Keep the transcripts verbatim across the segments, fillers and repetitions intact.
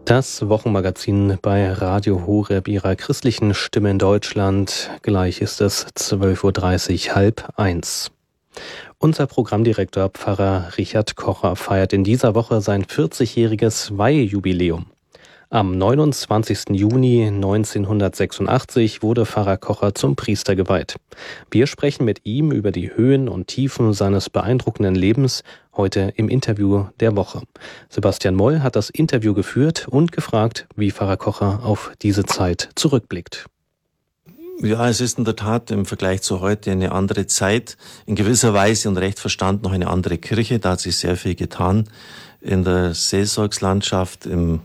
Das Wochenmagazin bei Radio Horeb, Ihrer christlichen Stimme in Deutschland. Gleich ist es zwölf Uhr dreißig, halb eins. Unser Programmdirektor Pfarrer Richard Kocher feiert in dieser Woche sein vierzigjähriges Weihejubiläum. Am neunundzwanzigsten Juni neunzehnhundertsechsundachtzig wurde Pfarrer Kocher zum Priester geweiht. Wir sprechen mit ihm über die Höhen und Tiefen seines beeindruckenden Lebens, heute im Interview der Woche. Sebastian Moll hat das Interview geführt und gefragt, wie Pfarrer Kocher auf diese Zeit zurückblickt. Ja, es ist in der Tat im Vergleich zu heute eine andere Zeit, in gewisser Weise und recht verstanden noch eine andere Kirche. Da hat sich sehr viel getan in der Seelsorgslandschaft, im,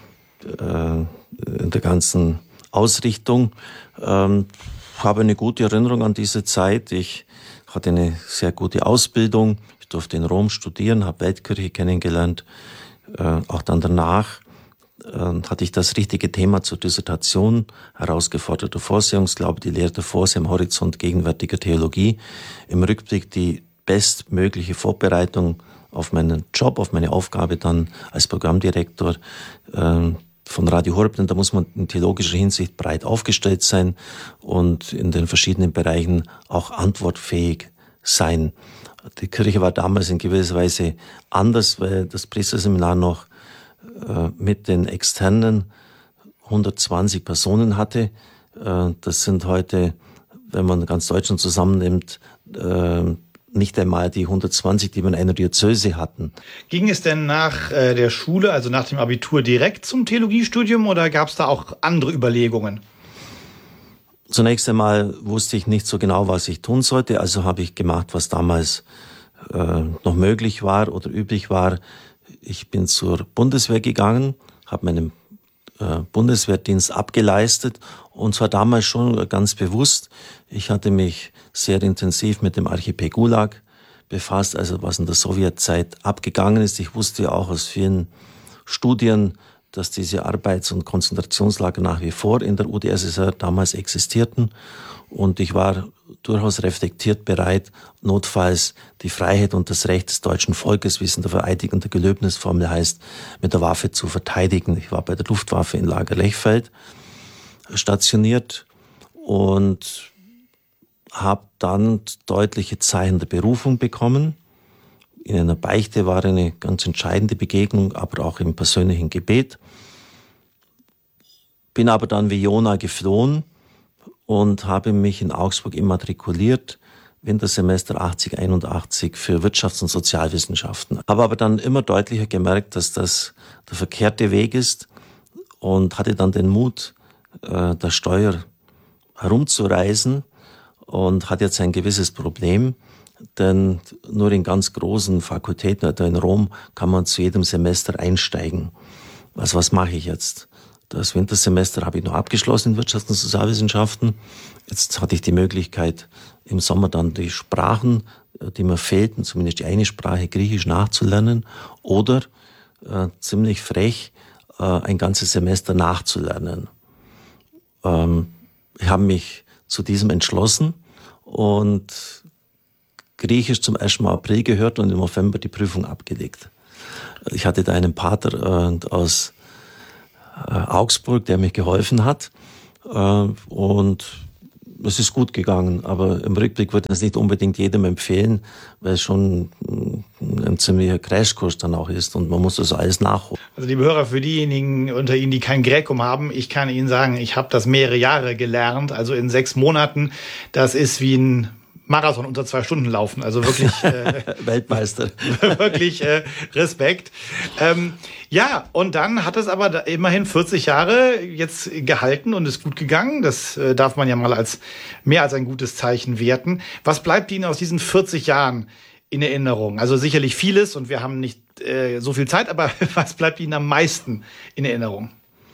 äh, in der ganzen Ausrichtung. Ähm, ich habe eine gute Erinnerung an diese Zeit. Ich hatte eine sehr gute Ausbildung. Ich durfte in Rom studieren, habe Weltkirche kennengelernt. Äh, auch dann danach hatte ich das richtige Thema zur Dissertation, herausgeforderter Vorsehungsglaube, die Lehre der Vorsehung am Horizont gegenwärtiger Theologie. Im Rückblick die bestmögliche Vorbereitung auf meinen Job, auf meine Aufgabe dann als Programmdirektor äh, von Radio Horeb, denn da muss man in theologischer Hinsicht breit aufgestellt sein und in den verschiedenen Bereichen auch antwortfähig sein. Die Kirche war damals in gewisser Weise anders, weil das Priesterseminar noch mit den externen hundertzwanzig Personen hatte. Das sind heute, wenn man ganz Deutschland zusammennimmt, nicht einmal die hundertzwanzig, die wir in einer Diözese hatten. Ging es denn nach der Schule, also nach dem Abitur, direkt zum Theologiestudium oder gab es da auch andere Überlegungen? Zunächst einmal wusste ich nicht so genau, was ich tun sollte, also habe ich gemacht, was damals äh, noch möglich war oder üblich war. Ich bin zur Bundeswehr gegangen, habe meinen äh, Bundeswehrdienst abgeleistet und zwar damals schon ganz bewusst. Ich hatte mich sehr intensiv mit dem Archipel Gulag befasst, also was in der Sowjetzeit abgegangen ist. Ich wusste auch aus vielen Studien, dass diese Arbeits- und Konzentrationslager nach wie vor in der U d S S R damals existierten. Und ich war durchaus reflektiert bereit, notfalls die Freiheit und das Recht des deutschen Volkes, wie es in der Vereidigung der Gelöbnisformel heißt, mit der Waffe zu verteidigen. Ich war bei der Luftwaffe in Lager Lechfeld stationiert und habe dann deutliche Zeichen der Berufung bekommen. In einer Beichte war eine ganz entscheidende Begegnung, aber auch im persönlichen Gebet. Bin aber dann wie Jona geflohen und habe mich in Augsburg immatrikuliert, Wintersemester achtzig einundachtzig für Wirtschafts- und Sozialwissenschaften. Habe aber dann immer deutlicher gemerkt, dass das der verkehrte Weg ist und hatte dann den Mut, äh, der Steuer herumzureisen und hatte jetzt ein gewisses Problem, denn nur in ganz großen Fakultäten, etwa in Rom, kann man zu jedem Semester einsteigen. Also was mache ich jetzt? Das Wintersemester habe ich noch abgeschlossen in Wirtschafts- und Sozialwissenschaften. Jetzt hatte ich die Möglichkeit, im Sommer dann die Sprachen, die mir fehlten, zumindest die eine Sprache, Griechisch, nachzulernen oder äh, ziemlich frech äh, ein ganzes Semester nachzulernen. Ähm, ich habe mich zu diesem entschlossen und Griechisch zum ersten Mal April gehört und im November die Prüfung abgelegt. Ich hatte da einen Pater äh, aus äh, Augsburg, der mir geholfen hat äh, und es ist gut gegangen, aber im Rückblick würde ich es nicht unbedingt jedem empfehlen, weil es schon ein ziemlicher Crashkurs dann auch ist und man muss das alles nachholen. Also liebe Hörer, für diejenigen unter Ihnen, die kein Gräkum haben, ich kann Ihnen sagen, ich habe das mehrere Jahre gelernt, also in sechs Monaten. Das ist wie ein Marathon unter zwei Stunden laufen, also wirklich äh, Weltmeister. Wirklich äh, Respekt. Ähm, ja, und dann hat es aber da immerhin vierzig Jahre jetzt gehalten und ist gut gegangen. Das äh, darf man ja mal als mehr als ein gutes Zeichen werten. Was bleibt Ihnen aus diesen vierzig Jahren in Erinnerung? Also sicherlich vieles und wir haben nicht äh, so viel Zeit, aber was bleibt Ihnen am meisten in Erinnerung?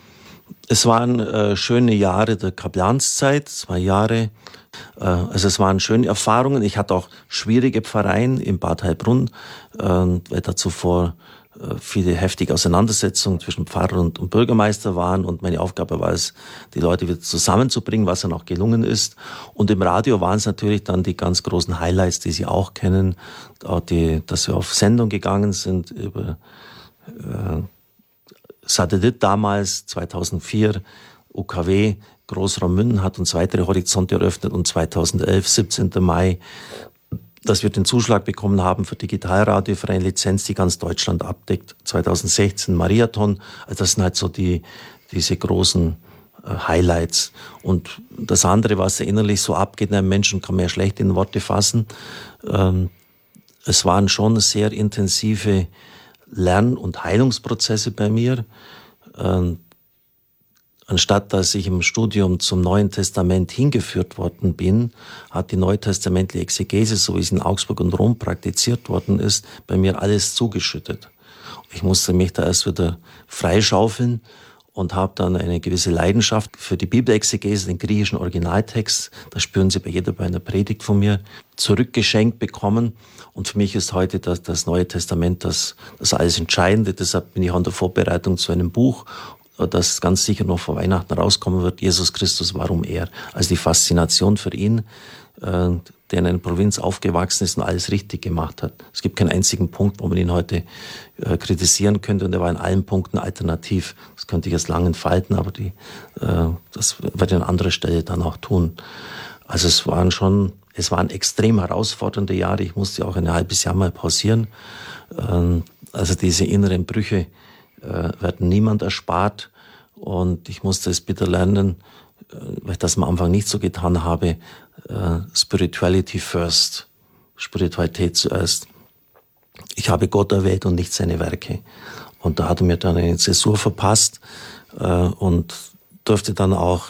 Es waren äh, schöne Jahre der Kaplanszeit, zwei Jahre. Äh, also es waren schöne Erfahrungen. Ich hatte auch schwierige Pfarreien in Bad Heilbrunn, äh, weil da zuvor äh, viele heftige Auseinandersetzungen zwischen Pfarrer und, und Bürgermeister waren. Und meine Aufgabe war es, die Leute wieder zusammenzubringen, was dann auch gelungen ist. Und im Radio waren es natürlich dann die ganz großen Highlights, die Sie auch kennen, auch die, dass wir auf Sendung gegangen sind über äh, Satellit damals, zweitausendvier, U K W, Großraum München hat uns weitere Horizonte eröffnet und zweitausendelf, siebzehnten Mai, dass wir den Zuschlag bekommen haben für Digitalradio, für eine Lizenz, die ganz Deutschland abdeckt. zweitausendsechzehn Mariathon, also das sind halt so die, diese großen äh, Highlights. Und das andere, was innerlich so abgeht, einem Menschen kann man ja schlecht in Worte fassen. Ähm, es waren schon sehr intensive Lern- und Heilungsprozesse bei mir. Ähm, Anstatt dass ich im Studium zum Neuen Testament hingeführt worden bin, hat die neutestamentliche Exegese, so wie es in Augsburg und Rom praktiziert worden ist, bei mir alles zugeschüttet. Ich musste mich da erst wieder freischaufeln und habe dann eine gewisse Leidenschaft für die Bibelexegese, den griechischen Originaltext, das spüren Sie bei jeder bei einer Predigt von mir, zurückgeschenkt bekommen. Und für mich ist heute das, das Neue Testament das, das alles Entscheidende. Deshalb bin ich an der Vorbereitung zu einem Buch, das ganz sicher noch vor Weihnachten rauskommen wird, Jesus Christus, warum er? Also die Faszination für ihn, äh, der in einer Provinz aufgewachsen ist und alles richtig gemacht hat. Es gibt keinen einzigen Punkt, wo man ihn heute äh, kritisieren könnte, und er war in allen Punkten alternativ. Das könnte ich jetzt lang entfalten, aber die, äh, das werde ich an anderer Stelle dann auch tun. Also es waren schon, es waren extrem herausfordernde Jahre. Ich musste auch ein halbes Jahr mal pausieren. Äh, also diese inneren Brüche werden niemand erspart, und ich musste es bitter lernen, weil ich das am Anfang nicht so getan habe, Spirituality first, Spiritualität zuerst. Ich habe Gott erwählt und nicht seine Werke, und da hat er mir dann eine Zäsur verpasst und durfte dann auch,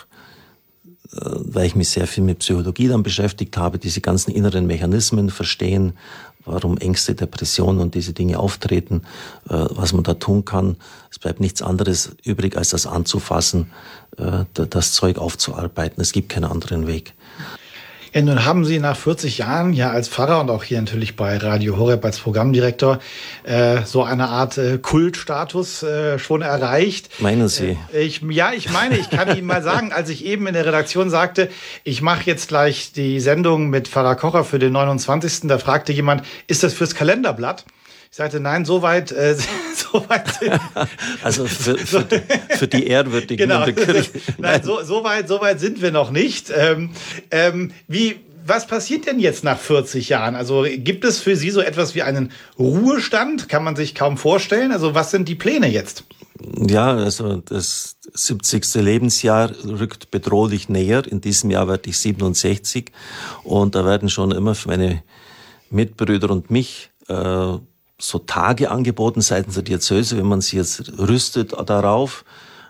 weil ich mich sehr viel mit Psychologie dann beschäftigt habe, diese ganzen inneren Mechanismen verstehen, warum Ängste, Depressionen und diese Dinge auftreten, äh, was man da tun kann. Es bleibt nichts anderes übrig, als das anzufassen, äh, das Zeug aufzuarbeiten. Es gibt keinen anderen Weg. Ja, nun haben Sie nach vierzig Jahren ja als Pfarrer und auch hier natürlich bei Radio Horeb als Programmdirektor äh, so eine Art äh, Kultstatus äh, schon erreicht. Meinen Sie? Äh, ich, ja, ich meine, ich kann Ihnen mal sagen, als ich eben in der Redaktion sagte, ich mache jetzt gleich die Sendung mit Pfarrer Kocher für den neunundzwanzigsten, da fragte jemand, ist das fürs Kalenderblatt? Ich sagte, nein, so weit, äh, so weit sind Also für, für, für die Ehrwürdigen genau, in der Kirche. Nein, so, so weit, so weit sind wir noch nicht. Ähm, ähm, wie, was passiert denn jetzt nach vierzig Jahren? Also gibt es für Sie so etwas wie einen Ruhestand? Kann man sich kaum vorstellen. Also was sind die Pläne jetzt? Ja, also das siebzigste Lebensjahr rückt bedrohlich näher. In diesem Jahr werde ich siebenundsechzig, und da werden schon immer für meine Mitbrüder und mich äh, so Tage angeboten seitens der Diözese, wenn man sich jetzt rüstet darauf.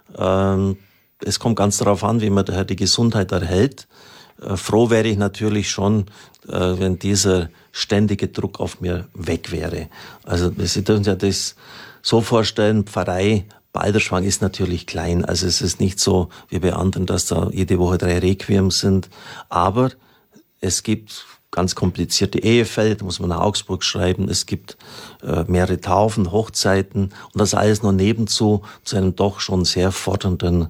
Ähm, es kommt ganz darauf an, wie man daher die Gesundheit erhält. Äh, froh wäre ich natürlich schon, äh, wenn dieser ständige Druck auf mir weg wäre. Also Sie dürfen sich das so vorstellen, Pfarrei Balderschwang ist natürlich klein. Also es ist nicht so wie bei anderen, dass da jede Woche drei Requiem sind. Aber es gibt ganz komplizierte Ehefälle, da muss man nach Augsburg schreiben. Es gibt äh, mehrere Taufen, Hochzeiten, und das alles noch nebenzu zu einem doch schon sehr fordernden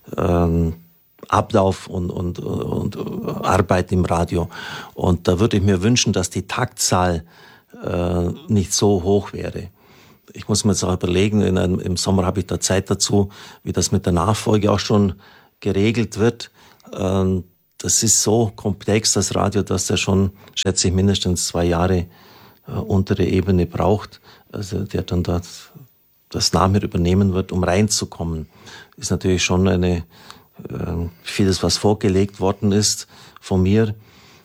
ähm, Ablauf und, und, und, und Arbeit im Radio. Und da würde ich mir wünschen, dass die Taktzahl äh, nicht so hoch wäre. Ich muss mir jetzt auch überlegen, in einem, im Sommer habe ich da Zeit dazu, wie das mit der Nachfolge auch schon geregelt wird. Ähm, Das ist so komplex, das Radio, dass der schon, schätze ich, mindestens zwei Jahre äh, untere Ebene braucht. Also der dann das, das nach mir übernehmen wird, um reinzukommen. Ist natürlich schon eine äh, vieles, was vorgelegt worden ist von mir.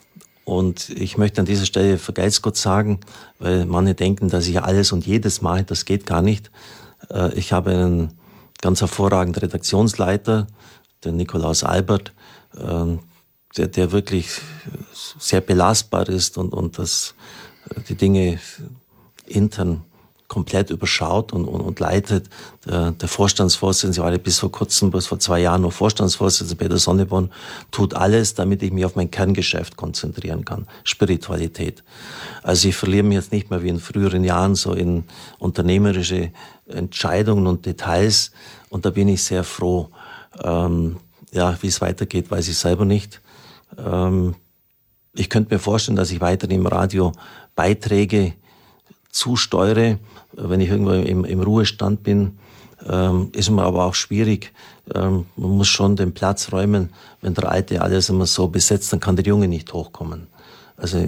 Und ich möchte an dieser Stelle vergelt's Gott sagen, weil manche denken, dass ich alles und jedes mache. Das geht gar nicht. Äh, ich habe einen ganz hervorragenden Redaktionsleiter, den Nikolaus Albert, äh, Der, der wirklich sehr belastbar ist und, und das, die Dinge intern komplett überschaut und, und, und leitet. Der, der Vorstandsvorsitzende, war bis vor kurzem, bis vor zwei Jahren noch Vorstandsvorsitzender Peter Sonneborn, tut alles, damit ich mich auf mein Kerngeschäft konzentrieren kann. Spiritualität. Also ich verliere mich jetzt nicht mehr wie in früheren Jahren so in unternehmerische Entscheidungen und Details, und da bin ich sehr froh. Ähm, ja, wie es weitergeht, weiß ich selber nicht. Ich könnte mir vorstellen, dass ich weiter im Radio Beiträge zusteuere, wenn ich irgendwo im, im Ruhestand bin. ähm, ist immer aber auch schwierig. Ähm, man muss schon den Platz räumen. Wenn der Alte alles immer so besetzt, dann kann der Junge nicht hochkommen. Also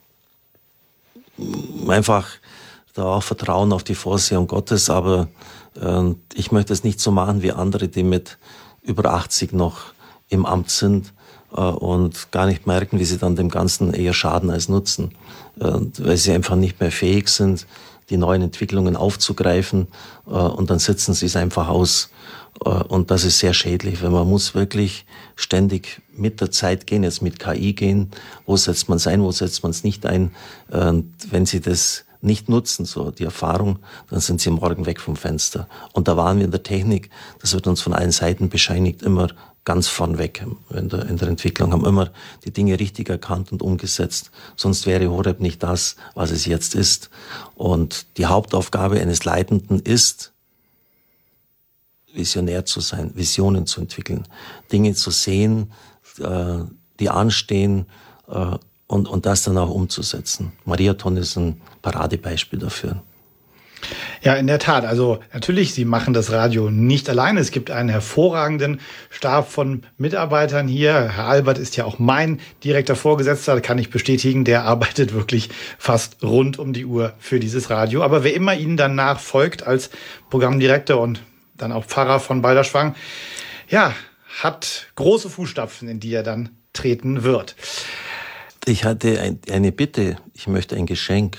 einfach da auch Vertrauen auf die Vorsehung Gottes, aber äh, ich möchte es nicht so machen wie andere, die mit über achtzig noch im Amt sind äh, und gar nicht merken, wie sie dann dem Ganzen eher schaden als nutzen, äh, weil sie einfach nicht mehr fähig sind, die neuen Entwicklungen aufzugreifen äh, und dann sitzen sie es einfach aus. Äh, und das ist sehr schädlich, weil man muss wirklich ständig mit der Zeit gehen, jetzt mit K I gehen. Wo setzt man es ein, wo setzt man es nicht ein? Äh, wenn sie das nicht nutzen, so die Erfahrung, dann sind sie morgen weg vom Fenster. Und da waren wir in der Technik, das wird uns von allen Seiten bescheinigt, immer ganz vorn weg in der, in der Entwicklung, haben immer die Dinge richtig erkannt und umgesetzt. Sonst wäre Horeb nicht das, was es jetzt ist. Und die Hauptaufgabe eines Leitenden ist, visionär zu sein, Visionen zu entwickeln, Dinge zu sehen, äh, die anstehen, äh, und, und das dann auch umzusetzen. Mariathon ist ein Paradebeispiel dafür. Ja, in der Tat. Also natürlich, Sie machen das Radio nicht alleine. Es gibt einen hervorragenden Stab von Mitarbeitern hier. Herr Albert ist ja auch mein direkter Vorgesetzter, kann ich bestätigen. Der arbeitet wirklich fast rund um die Uhr für dieses Radio. Aber wer immer Ihnen dann nachfolgt als Programmdirektor und dann auch Pfarrer von Balderschwang, ja, hat große Fußstapfen, in die er dann treten wird. Ich hatte ein, eine Bitte, ich möchte ein Geschenk.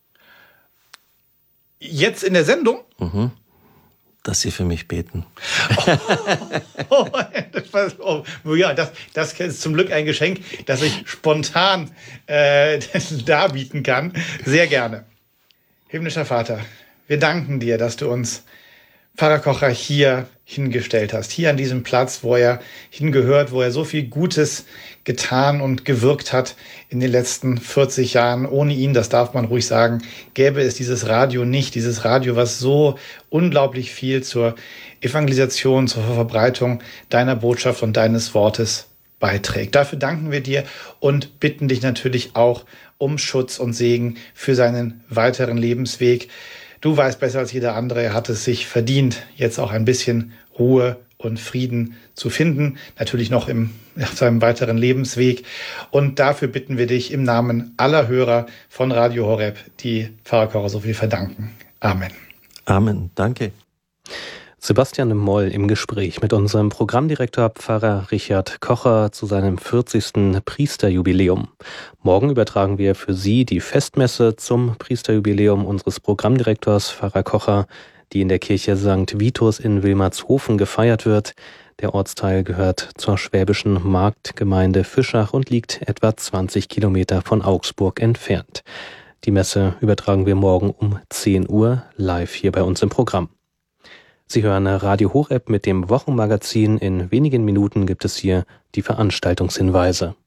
Jetzt in der Sendung? Mhm. Dass Sie für mich beten. Oh, oh, das, oh, ja, das, das ist zum Glück ein Geschenk, das ich spontan äh, darbieten kann. Sehr gerne. Himmlischer Vater, wir danken dir, dass du uns Pfarrer Kocher hier hingestellt hast, hier an diesem Platz, wo er hingehört, wo er so viel Gutes getan und gewirkt hat in den letzten vierzig Jahren. Ohne ihn, das darf man ruhig sagen, gäbe es dieses Radio nicht, dieses Radio, was so unglaublich viel zur Evangelisation, zur Verbreitung deiner Botschaft und deines Wortes beiträgt. Dafür danken wir dir und bitten dich natürlich auch um Schutz und Segen für seinen weiteren Lebensweg. Du weißt besser als jeder andere, er hat es sich verdient, jetzt auch ein bisschen Ruhe und Frieden zu finden. Natürlich noch im auf seinem weiteren Lebensweg. Und dafür bitten wir dich im Namen aller Hörer von Radio Horeb, die Pfarrer Kocher so viel verdanken. Amen. Amen. Danke. Sebastian Moll im Gespräch mit unserem Programmdirektor Pfarrer Richard Kocher zu seinem vierzigsten Priesterjubiläum. Morgen übertragen wir für Sie die Festmesse zum Priesterjubiläum unseres Programmdirektors Pfarrer Kocher, die in der Kirche Sankt Vitus in Wilmershofen gefeiert wird. Der Ortsteil gehört zur schwäbischen Marktgemeinde Fischach und liegt etwa zwanzig Kilometer von Augsburg entfernt. Die Messe übertragen wir morgen um zehn Uhr live hier bei uns im Programm. Sie hören Radio Horeb mit dem Wochenmagazin. In wenigen Minuten gibt es hier die Veranstaltungshinweise.